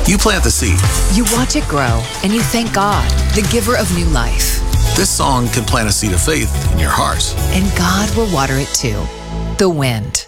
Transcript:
You plant the seed. You watch it grow, and you thank God, the giver of new life. This song can plant a seed of faith in your heart. And God will water it too. The wind.